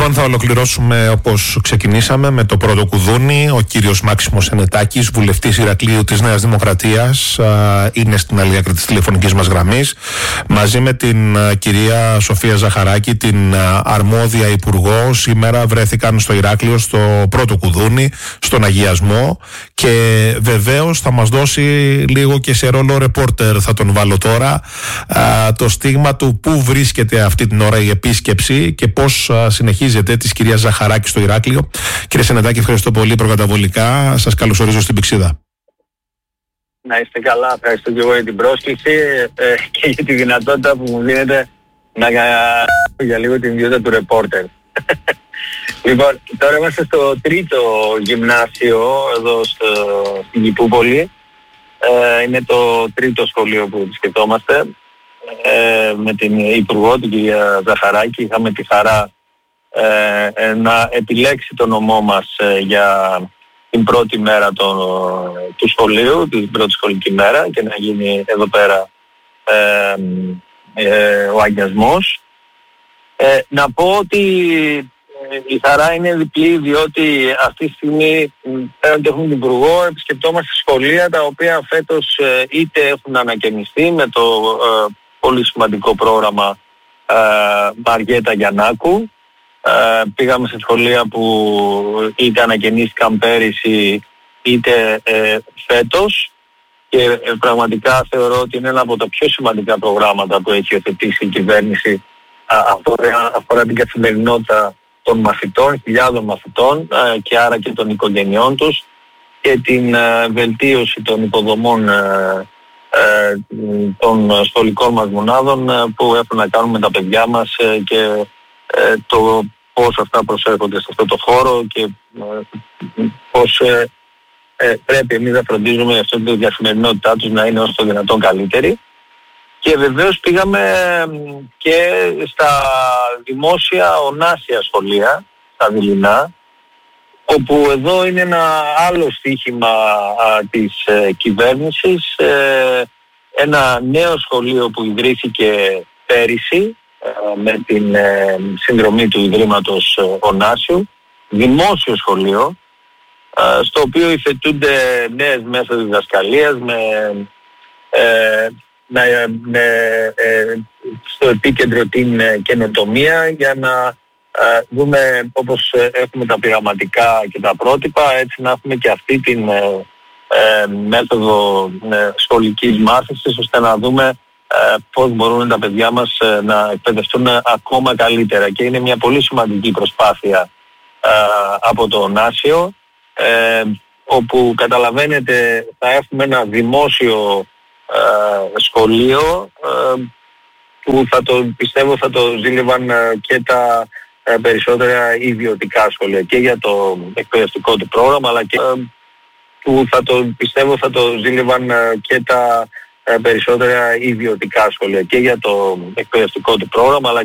Λοιπόν, θα ολοκληρώσουμε όπως ξεκινήσαμε με το πρώτο κουδούνι. Ο κύριος Μάξιμος Ενετάκης, βουλευτής Ηρακλείου της Νέας Δημοκρατίας, είναι στην άλλη άκρη της τηλεφωνικής μας γραμμής, μαζί με την κυρία Σοφία Ζαχαράκη, την αρμόδια υπουργό. Σήμερα βρέθηκαν στο Ηράκλειο στο πρώτο κουδούνι, στον αγιασμό, και βεβαίως θα μας δώσει λίγο και σε ρόλο ρεπόρτερ, θα τον βάλω τώρα, το στίγμα του πού βρίσκεται αυτή την ώρα η επίσκεψη και πώς συνεχίζεται της κυρίας Ζαχαράκη στο Ηράκλειο. Κύριε Σενετάκη, ευχαριστώ πολύ προκαταβολικά. Σας καλωσορίζω στην Πυξίδα. Να είστε καλά, ευχαριστώ και εγώ για την πρόσκληση και για τη δυνατότητα που μου δίνετε να για λίγο την ιδιότητα του ρεπόρτερ. Λοιπόν, τώρα είμαστε στο τρίτο γυμνάσιο εδώ στην Κηπούπολη. Είναι το τρίτο σχολείο που επισκεπτόμαστε. Με την Υπουργό, την κυρία Ζαχαράκη, είχαμε τη χαρά να επιλέξει το νομό μας για την πρώτη μέρα του σχολείου, την πρώτη σχολική μέρα, και να γίνει εδώ πέρα ο αγιασμός. Να πω ότι η χαρά είναι διπλή, διότι αυτή τη στιγμή πέραν ότι έχουμε την Υπουργό, επισκεπτόμαστε σχολεία τα οποία φέτος είτε έχουν ανακαινιστεί με το πολύ σημαντικό πρόγραμμα Μαριέτα Γιαννάκου. Πήγαμε σε σχολεία που είτε ανακαινίστηκαν πέρυσι είτε φέτος, και πραγματικά θεωρώ ότι είναι ένα από τα πιο σημαντικά προγράμματα που έχει υιοθετήσει η κυβέρνηση. Αφορά την καθημερινότητα των μαθητών, χιλιάδων μαθητών, και άρα και των οικογενειών τους, και την βελτίωση των υποδομών των σχολικών μας μονάδων που έχουν να κάνουν με τα παιδιά μας και το πώς αυτά προσέρχονται σε αυτό το χώρο και πώς πρέπει εμείς να φροντίζουμε αυτή την καθημερινότητά τους να είναι όσο το δυνατόν καλύτερη. Και βεβαίως πήγαμε και στα δημόσια ονάσια σχολεία, στα δειλινά, όπου εδώ είναι ένα άλλο στοίχημα της κυβέρνησης, ένα νέο σχολείο που ιδρύθηκε πέρυσι με την συνδρομή του Ιδρύματος Ονάσιου, δημόσιο σχολείο, στο οποίο υφετούνται νέες μέθοδοι διδασκαλίας στο επίκεντρο την καινοτομία, για να δούμε, όπως έχουμε τα πειραματικά και τα πρότυπα, έτσι να έχουμε και αυτή την μέθοδο σχολικής μάθησης, ώστε να δούμε πώς μπορούν τα παιδιά μας να εκπαιδευτούν ακόμα καλύτερα. Και είναι μια πολύ σημαντική προσπάθεια από το Ονάσιο, όπου καταλαβαίνετε θα έχουμε ένα δημόσιο σχολείο που πιστεύω θα το ζήλευαν και τα περισσότερα ιδιωτικά σχολεία, και για το εκπαιδευτικό του πρόγραμμα, αλλά και που θα το ζήλευαν και τα περισσότερα ιδιωτικά σχολεία, και για το εκπαιδευτικό του πρόγραμμα, αλλά